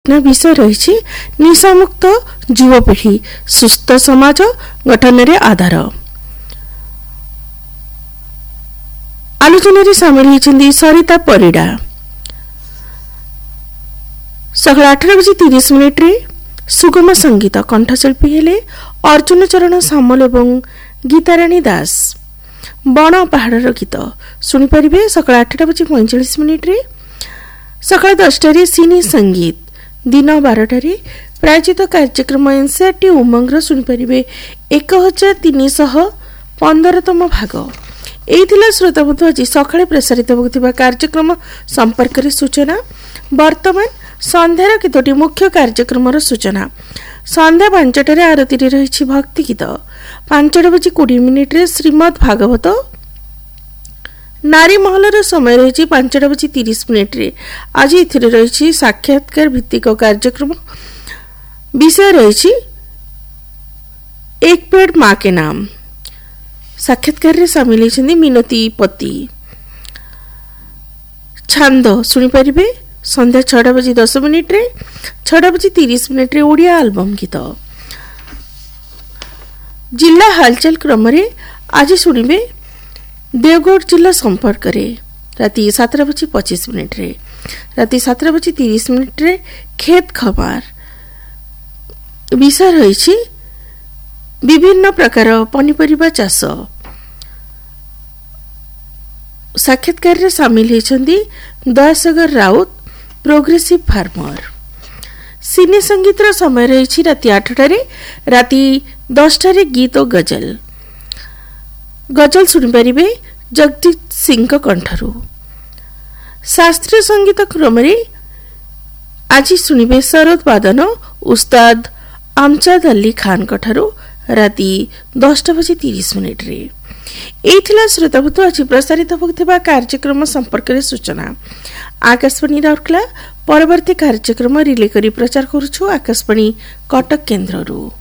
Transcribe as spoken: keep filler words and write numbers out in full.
विषय रही निशामुक्त युवपीढ़ी सुस्थ समाज गठन रे आधार। आलोचन सामिल होती सरिता परिड़ा। सकाल आठटा बजे तीस मिनिट रे सुगम संगीत कंठशिल्पी हेले अर्जुन चरण सामल एवं गीताराणी दास। बण पहाड़ गीत शुणिपारे सकाल आठटा बजे पैंचाश मिनिट रे। सकाल दसटार सिनी संगीत दिन बारटारे प्रायोजित कार्यक्रम एनसीआरटी उमंग शुणिपारे एक हजार तीन शह पंदरतम भाग। यही श्रोता बंधु आज सकाଳେ प्रसारित होता कार्यक्रम संपर्क में सूचना। वर्तमान संध्यार केतोटी मुख्य कार्यक्रम सूचना। संध्या पांचटार आरती रही भक्ति गीत। पांचटा बजे कोड़े मिनिट रे श्रीमद भागवत। नारी महलर समय रही पांचटा बजे तीस मिनिट रे। आज एथिरे रही साक्षात्कार भित्तिक कार्यक्रम। विषय रही एक पेड़ माँ के नाम। साक्षात्कार रे सामिल होती मिनती पति। छांद शुणिपारे संध्या छटा बजे दस मिनिट रे। छटा बजे तीस मिनिट रे ओडिया आल्बम गीत। जिला हालचाल क्रम रे आज शुणिबे देवगढ़ जिला संपर्क रे राति सातटा बजे पच्चीस मिनिट रे। राति सातटा बजे तीस मिनिट रे खेत खबर। विषय रही विभिन्न प्रकार पनीपरिबा चाष। साक्षात्कार रे सामिल होती दयासागर राउत प्रोग्रेसिव फार्मर। सिने संगीत समय रही राति आठटार। राति दसटार गीत और गजल। गजल शुणिपारे जगजीत सिंह कंठरू। शास्त्रीय संगीत क्रम आज शुणिबे सरोद वादन उस्ताद आमजाद अली खान ठारू राति दसटा बजे तीस मिनिट रे। यही श्रोताबंधु आज प्रसारित होता कार्यक्रम संपर्क में सूचना। आकाशवाणी राउरकेला परवर्ती कार्यक्रम रिले करी प्रचार करुछु आकाशवाणी कटक केन्द्ररू।